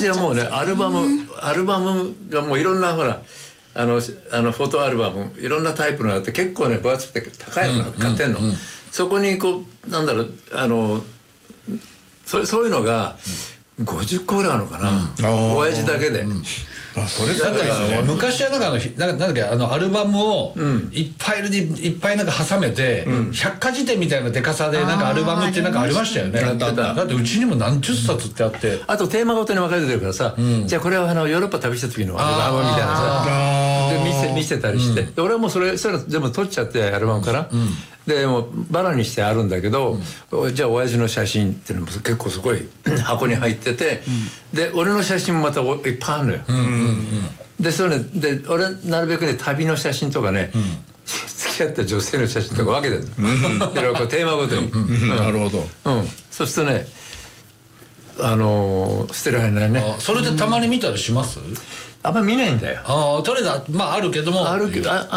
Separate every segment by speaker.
Speaker 1: 昔はもうねアルバムがもういろんなほらフォトアルバムいろんなタイプのあって結構ね分厚くて高いの買ってんの、そこにこうなんだろうそういうのが50個ぐらいあるのかな、親父だけで。
Speaker 2: それだから昔はなんだっけアルバムをいっぱいなんか挟めて百科事典みたいなデカさでなんかアルバムってなんかありましたよね。だってうちにも何十冊ってあって、
Speaker 1: あとテーマごとに分かれてるからさ、じゃあこれはヨーロッパ旅した時のアルバムみたいなさで見せたりして、で俺はもうそういうの全部取っちゃってアルバムから、でもうバラにしてあるんだけど、じゃあ親父の写真っていうのも結構すごい箱に入ってて、で俺の写真もまたいっぱいあるのよ。でそれね、で俺なるべくね旅の写真とかね、付き合った女性の写真とか分けてるの。でこうテーマごとに。
Speaker 2: なるほど。
Speaker 1: そうするとね捨てられないね。
Speaker 2: それでたまに見たりします？
Speaker 1: あんまり見ないんだよ。
Speaker 2: とりあえずまああるけども、ある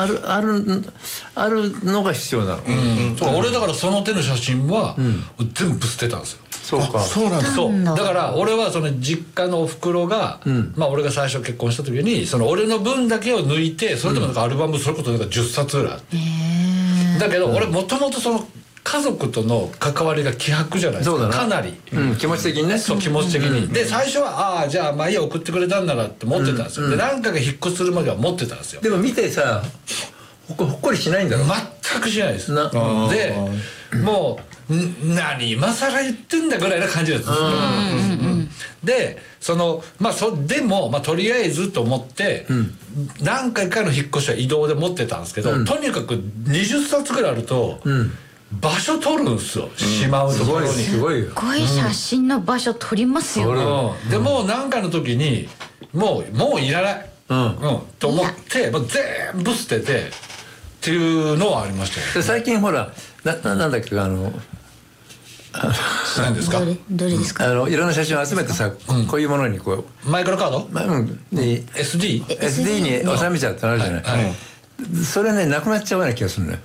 Speaker 1: のが必要なの。
Speaker 2: そう俺だからその手の写真は全部捨てたんですよ。
Speaker 1: そうか。
Speaker 2: そうなんです。そうだから俺はその実家のおふくろが、まあ俺が最初結婚した時にその俺の分だけを抜いて、それともなんかアルバムそれこそなんか10冊ぐらいあって、だけど俺もともとその家族との関わりが希薄じゃないですか。かなり
Speaker 1: 気持ち的にね。
Speaker 2: そう気持ち的に。で最初はじゃあまあいいや送ってくれたんだなって思ってたんですよ。で何かが引っ越しするまでは持ってたんですよ。
Speaker 1: でも見てさほっこりしないんだろ。
Speaker 2: 全くしないです。でもう何今更言ってんだぐらいな感じなんです。でまあでもまあとりあえずと思って何回かの引っ越しは移動で持ってたんですけど、とにかく20冊ぐらいあると場所取るんですよ、しまうところに。
Speaker 3: すごい写真の場所取りますよね。
Speaker 2: でもう何かの時にもういらないと思って全部捨ててっていうのはありましたよ。
Speaker 1: 最近ほらなんだっけ
Speaker 2: 何ですか？
Speaker 3: どれですか？
Speaker 1: いろんな写真を集めてさ、こういうものにこう
Speaker 2: マイクロカード
Speaker 1: SD に収めちゃうってあるじゃない。それねなくなっちゃうような気がするのよ。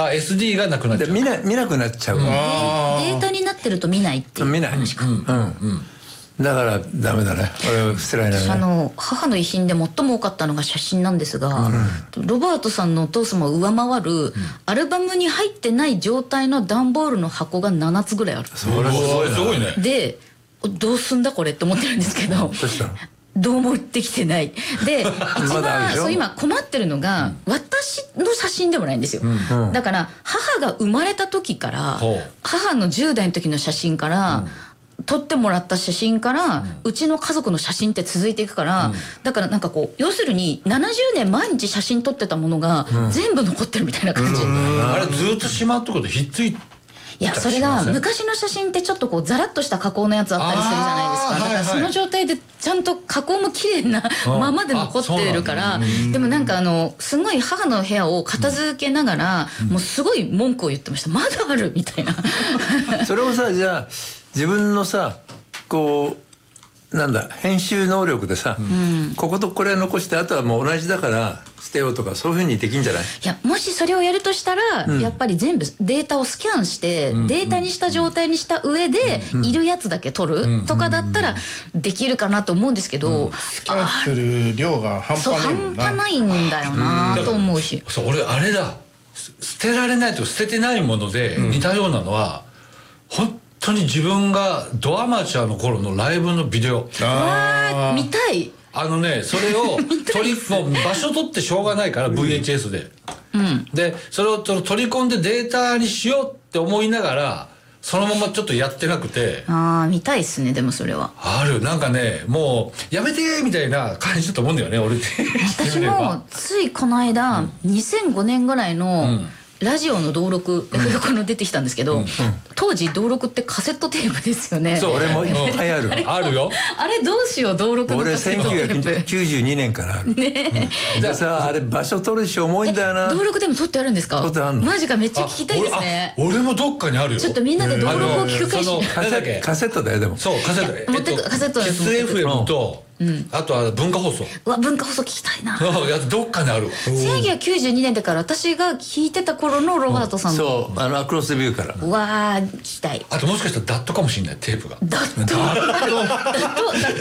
Speaker 2: SD がなくなっちゃう。
Speaker 1: 見なくなっちゃう。
Speaker 3: データになってると見ないっていう。
Speaker 1: 見ない。だからダメだね。俺は捨てられないね。
Speaker 3: 母の遺品で最も多かったのが写真なんですが、ロバートさんのお父様を上回るアルバムに入ってない状態の段ボールの箱が7つぐらいある。
Speaker 1: それすごいね。
Speaker 3: でどうすんだこれって思ってるんですけど。どうも売ってきてない。で一番今困ってるのが私の写真でもないんですよ。だから母が生まれた時から母の10代の時の写真から撮ってもらった写真からうちの家族の写真って続いていくから、だからなんかこう要するに70年毎日写真撮ってたものが全部残ってるみたいな感じ。
Speaker 2: あれずっとしまうとこでひっついて。
Speaker 3: いやそれが昔の写真ってちょっとこうザラッとした加工のやつあったりするじゃないですか。だからその状態でちゃんと加工も綺麗なままで残ってるから、でもなんかすごい母の部屋を片付けながらもうすごい文句を言ってました。まだあるみたいな。
Speaker 1: それをさじゃあ自分のさこうなんだ編集能力でさ、こことこれ残してあとはもう同じだから捨てようとかそういうふうにできんじゃない？い
Speaker 3: やもしそれをやるとしたら、やっぱり全部データをスキャンして、データにした状態にした上で、いるやつだけ取るとかだったらできるかなと思うんですけど、
Speaker 4: スキャンする量が半端ない
Speaker 3: んだよなと思うし。
Speaker 2: そう俺あれだ捨てられないと捨ててないもので似たようなのは本当に自分がドアマチュアの頃のライブのビデオ。
Speaker 3: 見たい。
Speaker 2: それをもう場所取ってしょうがないから VHS で。でそれを取り込んでデータにしようって思いながらそのままちょっとやってなくて。
Speaker 3: 見たいっすね。でもそれは
Speaker 2: なんかねもうやめてみたいな感じだと思うんだよね俺って。
Speaker 3: 私もついこの間2005年ぐらいのラジオの登録この出てきたんですけど、当時登録ってカセットテープですよね。
Speaker 1: そう俺もいっぱいある。
Speaker 2: あるよ。
Speaker 3: あれどうしよう登録のカセットテープ。
Speaker 1: 俺1992年からある。ね。でさあれ場所取るし重いんだよな。
Speaker 3: 登録でも取ってあるんですか？
Speaker 1: 取ってあるの。
Speaker 3: マジかめっちゃ聞きたいですね。
Speaker 2: 俺もどっかにあるよ。
Speaker 3: ちょっとみんなで登録を聞く会し。
Speaker 1: カセットだよでも。
Speaker 2: そうカセット。
Speaker 3: 持ってくカセットで。
Speaker 2: キス FM とあとは文化放送。
Speaker 3: 文化放送聞きたいな。
Speaker 2: どっかにあるわ。
Speaker 3: 1992年だから私が聞いてた頃のロバートさん。
Speaker 1: そうアクロスビューから。
Speaker 3: 聞きたい。
Speaker 2: あともしかしたらダットかもしれないテープが。
Speaker 3: ダット